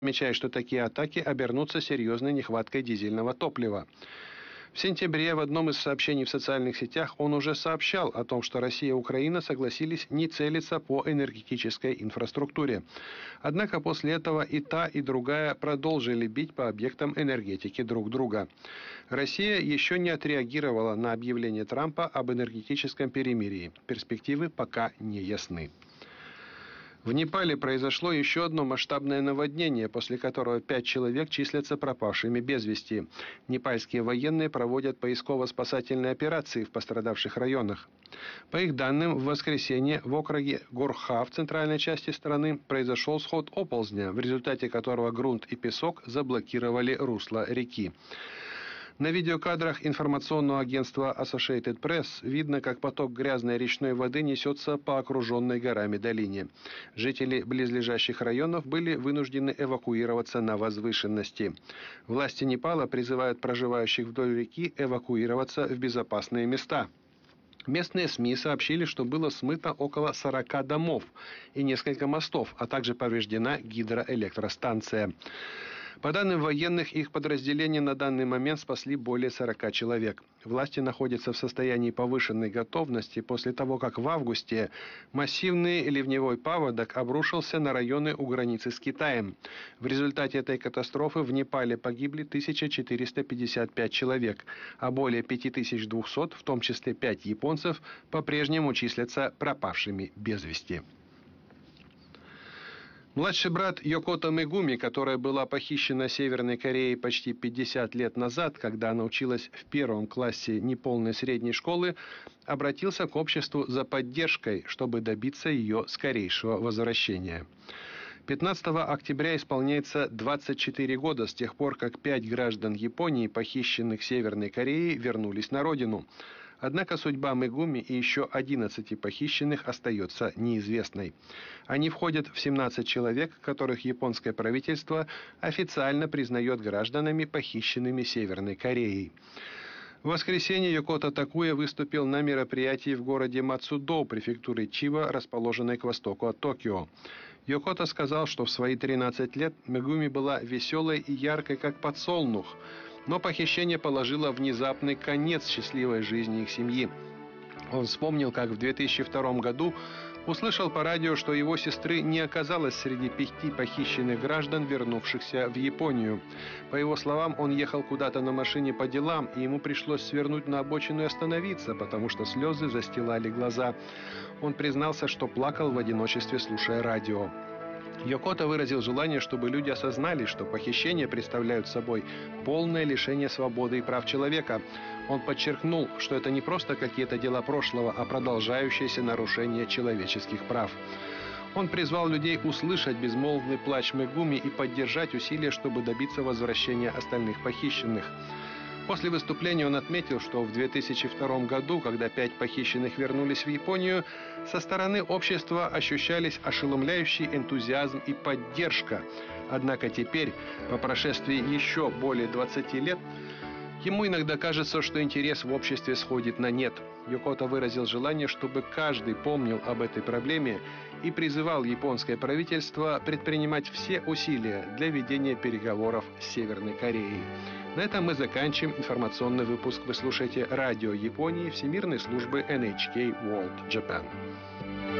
отмечает, что такие атаки обернутся серьезной нехваткой дизельного топлива. В сентябре в одном из сообщений в социальных сетях он уже сообщал о том, что Россия и Украина согласились не целиться по энергетической инфраструктуре. Однако после этого и та, и другая продолжили бить по объектам энергетики друг друга. Россия еще не отреагировала на объявление Трампа об энергетическом перемирии. Перспективы пока не ясны. В Непале произошло еще одно масштабное наводнение, после которого 5 человек числятся пропавшими без вести. Непальские военные проводят поисково-спасательные операции в пострадавших районах. По их данным, в воскресенье в округе Горха в центральной части страны произошел сход оползня, в результате которого грунт и песок заблокировали русло реки. На видеокадрах информационного агентства Associated Press видно, как поток грязной речной воды несется по окруженной горами долине. Жители близлежащих районов были вынуждены эвакуироваться на возвышенности. Власти Непала призывают проживающих вдоль реки эвакуироваться в безопасные места. Местные СМИ сообщили, что было смыто около 40 домов и несколько мостов, а также повреждена гидроэлектростанция. По данным военных, их подразделения на данный момент спасли более 40 человек. Власти находятся в состоянии повышенной готовности после того, как в августе массивный ливневой паводок обрушился на районы у границы с Китаем. В результате этой катастрофы в Непале погибли 1455 человек, а более 5200, в том числе 5 японцев, по-прежнему числятся пропавшими без вести. Младший брат Йокото Мегуми, которая была похищена Северной Кореей почти 50 лет назад, когда она училась в 1 классе неполной средней школы, обратился к обществу за поддержкой, чтобы добиться ее скорейшего возвращения. 15 октября исполняется 24 года с тех пор, как 5 граждан Японии, похищенных Северной Кореей, вернулись на родину. Однако судьба Мегуми и еще 11 похищенных остается неизвестной. Они входят в 17 человек, которых японское правительство официально признает гражданами, похищенными Северной Кореей. В воскресенье Йокото Такуя выступил на мероприятии в городе Мацудо, префектуры Чиба, расположенной к востоку от Токио. Йокото сказал, что в свои 13 лет Мегуми была веселой и яркой, как подсолнух, но похищение положило внезапный конец счастливой жизни их семьи. Он вспомнил, как в 2002 году услышал по радио, что его сестры не оказалось среди 5 похищенных граждан, вернувшихся в Японию. По его словам, он ехал куда-то на машине по делам, и ему пришлось свернуть на обочину и остановиться, потому что слезы застилали глаза. Он признался, что плакал в одиночестве, слушая радио. Йокото выразил желание, чтобы люди осознали, что похищения представляют собой полное лишение свободы и прав человека. Он подчеркнул, что это не просто какие-то дела прошлого, а продолжающееся нарушение человеческих прав. Он призвал людей услышать безмолвный плач Мегуми и поддержать усилия, чтобы добиться возвращения остальных похищенных. После выступления он отметил, что в 2002 году, когда 5 похищенных вернулись в Японию, со стороны общества ощущались ошеломляющий энтузиазм и поддержка. Однако теперь, по прошествии еще более 20 лет, ему иногда кажется, что интерес в обществе сходит на нет. Йокото выразил желание, чтобы каждый помнил об этой проблеме и призывал японское правительство предпринимать все усилия для ведения переговоров с Северной Кореей. На этом мы заканчиваем информационный выпуск. Вы слушаете радио Японии Всемирной службы NHK World Japan.